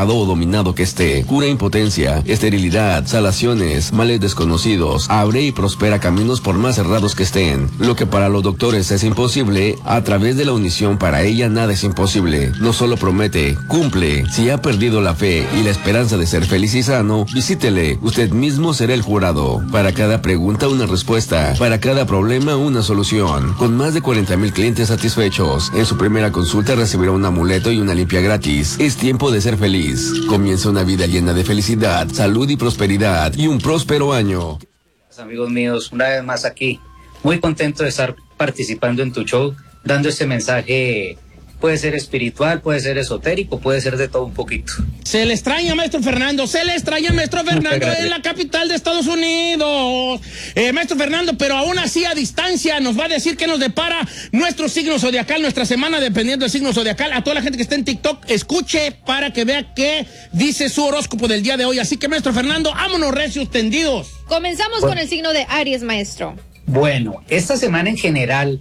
afectado o dominado que esté. Cura impotencia, esterilidad, salaciones, males desconocidos. Abre y prospera caminos por más cerrados que estén. Lo que para los doctores es imposible, a través de la unición para ella nada es imposible. No solo promete, cumple. Si ha perdido la fe y la esperanza de ser feliz y sano, visítele. Usted mismo será el jurado. Para cada pregunta una respuesta. Para cada problema una solución. Con más de 40,000 clientes satisfechos, en su primera consulta recibirá un amuleto y una limpia gratis. Es tiempo de ser feliz. Comienza una vida llena de felicidad, salud y prosperidad y un próspero año. Amigos míos, una vez más aquí, muy contento de estar participando en tu show, dando este mensaje. Puede ser espiritual, puede ser esotérico, puede ser de todo un poquito. Se le extraña, maestro Fernando, en la capital de Estados Unidos. Maestro Fernando, pero aún así a distancia nos va a decir qué nos depara nuestro signo zodiacal, nuestra semana, dependiendo del signo zodiacal. A toda la gente que está en TikTok, escuche para que vea qué dice su horóscopo del día de hoy. Así que, maestro Fernando, vámonos recios tendidos. Comenzamos con el signo de Aries, maestro. Bueno, esta semana en general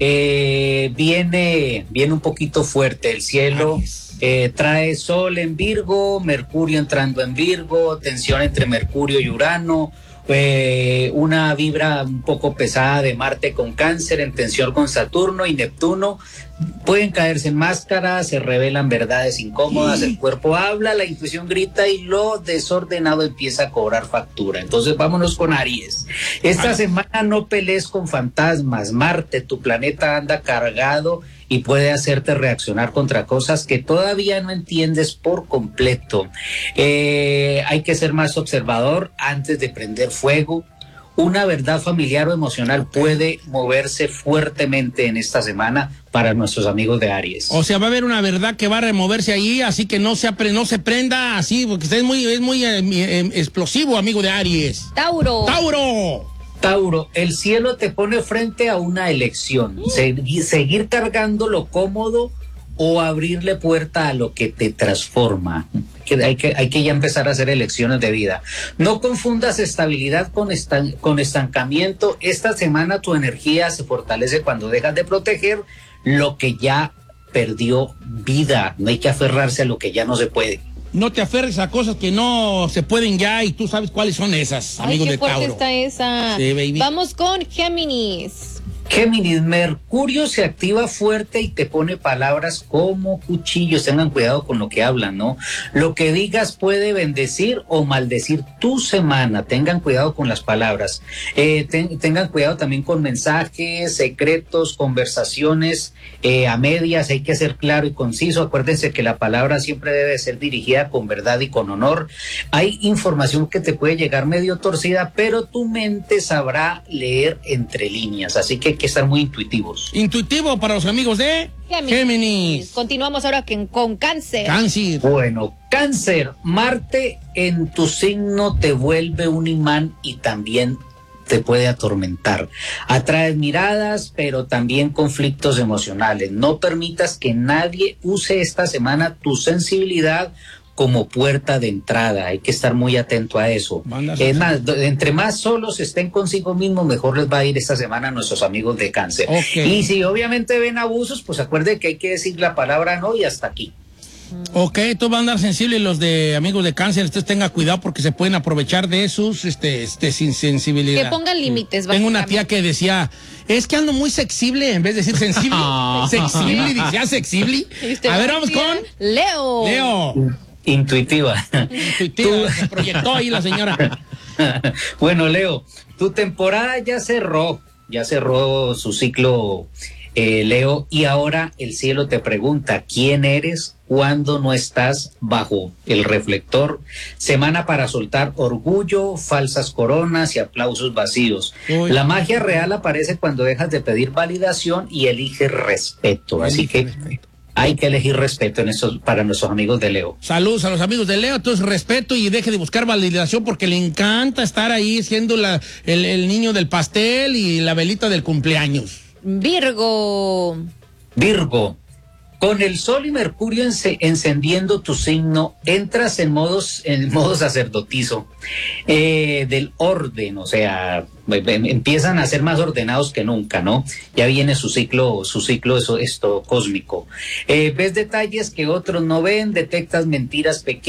viene un poquito fuerte. El cielo trae Sol en Virgo, Mercurio entrando en Virgo, tensión entre Mercurio y Urano, una vibra un poco pesada de Marte con Cáncer, en tensión con Saturno y Neptuno. Pueden caerse en máscaras, se revelan verdades incómodas, el cuerpo habla, la intuición grita y lo desordenado empieza a cobrar factura. Entonces vámonos con Aries. Esta semana no pelees con fantasmas. Marte, tu planeta, anda cargado y puede hacerte reaccionar contra cosas que todavía no entiendes por completo. Hay que ser más observador antes de prender fuego. Una verdad familiar o emocional puede moverse fuertemente en esta semana para nuestros amigos de Aries. O sea, va a haber una verdad que va a removerse ahí, así que no se prenda así, porque usted es muy explosivo, amigo de Aries. Tauro, el cielo te pone frente a una elección. Seguir cargando lo cómodo o abrirle puerta a lo que te transforma. Hay que ya empezar a hacer elecciones de vida. No confundas estabilidad con estancamiento. Esta semana tu energía se fortalece cuando dejas de proteger lo que ya perdió vida. No hay que aferrarse a lo que ya no se puede. No te aferres a cosas que no se pueden ya y tú sabes cuáles son esas, amigo de Tauro. Ay, qué fuerte está esa. Sí, baby. Vamos con Géminis. Géminis, Mercurio se activa fuerte y te pone palabras como cuchillos. Tengan cuidado con lo que hablan, ¿no? Lo que digas puede bendecir o maldecir tu semana. Tengan cuidado con las palabras. Tengan cuidado también con mensajes, secretos, conversaciones a medias. Hay que ser claro y conciso. Acuérdense que la palabra siempre debe ser dirigida con verdad y con honor. Hay información que te puede llegar medio torcida, pero tu mente sabrá leer entre líneas. Así que hay que estar muy intuitivos. Intuitivo para los amigos de Géminis. Continuamos ahora con Cáncer. Bueno, Cáncer, Marte en tu signo te vuelve un imán y también te puede atormentar. Atraes miradas, pero también conflictos emocionales. No permitas que nadie use esta semana tu sensibilidad como puerta de entrada. Hay que estar muy atento a eso. Es más, entre más solos estén consigo mismos, mejor les va a ir esta semana a nuestros amigos de Cáncer. Y si obviamente ven abusos, pues acuerden que hay que decir la palabra no y hasta aquí. Ok, tú van a andar sensibles los de amigos de Cáncer, entonces tenga cuidado porque se pueden aprovechar de sus sin sensibilidad. Que pongan límites. Tengo una tía que decía, es que ando muy sexible, en vez de decir sensible, sexible, decía sexible. A ver, vamos con Leo. Intuitiva. Se proyectó ahí la señora. Bueno, Leo, tu temporada ya cerró su ciclo, Leo, y ahora el cielo te pregunta quién eres cuando no estás bajo el reflector. Semana para soltar orgullo, falsas coronas y aplausos vacíos. La magia real aparece cuando dejas de pedir validación y eliges respeto. Así que hay que elegir respeto para nuestros amigos de Leo. Saludos a los amigos de Leo, entonces respeto y deje de buscar validación porque le encanta estar ahí siendo el niño del pastel y la velita del cumpleaños. Virgo, con el Sol y Mercurio encendiendo tu signo, entras en modo sacerdotisa del orden, o sea, empiezan a ser más ordenados que nunca, ¿no? Ya viene su ciclo esto cósmico. Ves detalles que otros no ven, detectas mentiras pequeñas.